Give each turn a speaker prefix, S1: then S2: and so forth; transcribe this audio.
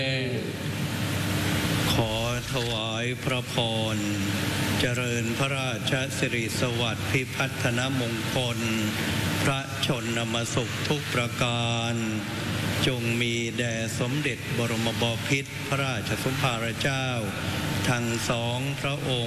S1: ขอถวายพระพรเจริญพระราชสิริสวัสดิ์พิพัฒนมงคลพระชนมสุขทุกประการจงมีแด่สมเด็จบรมบพิตรพระราชสมภารเจ้าทั้งสองพระองค์